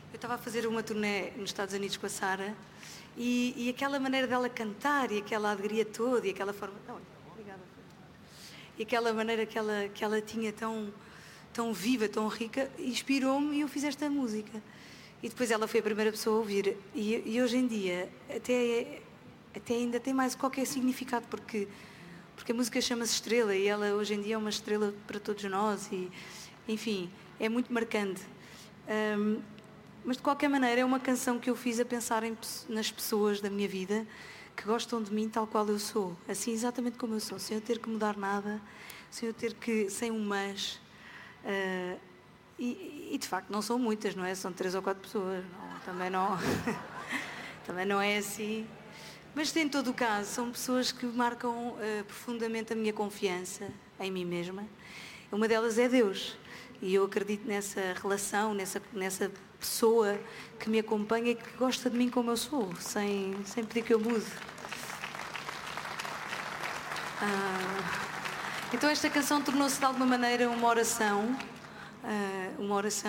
Eu estava a fazer uma turnê nos Estados Unidos com a Sara e aquela maneira dela cantar e aquela alegria toda e aquela forma... Obrigada. E aquela maneira que ela tinha tão viva, tão rica, inspirou-me e eu fiz esta música. E depois ela foi a primeira pessoa a ouvir. E hoje em dia até ainda tem mais qualquer significado, porque a música chama-se Estrela e ela hoje em dia é uma estrela para todos nós e, enfim, é muito marcante. Mas de qualquer maneira é uma canção que eu fiz a pensar nas pessoas da minha vida que gostam de mim tal qual eu sou, assim exatamente como eu sou, sem eu ter que mudar nada, sem um mas. E de facto não são muitas, não é? São 3 ou 4 pessoas, também não é assim. Mas em todo o caso, são pessoas que marcam profundamente a minha confiança em mim mesma. Uma delas é Deus. E eu acredito nessa relação, nessa pessoa que me acompanha e que gosta de mim como eu sou, sem pedir que eu mude. Então esta canção tornou-se de alguma maneira uma oração